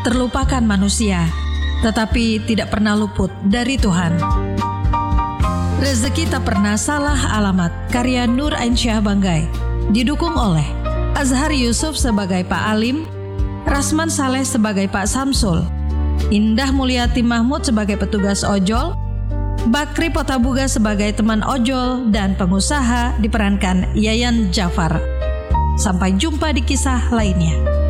terlupakan manusia, tetapi tidak pernah luput dari Tuhan. Rezeki tak pernah salah alamat, karya Nur Ainsyah Banggai, didukung oleh Azhar Yusuf sebagai Pak Alim, Rasman Saleh sebagai Pak Samsul, Indah Mulyati Mahmud sebagai petugas ojol, Bakri Potabuga sebagai teman ojol, dan pengusaha diperankan Yayan Jafar. Sampai jumpa di kisah lainnya.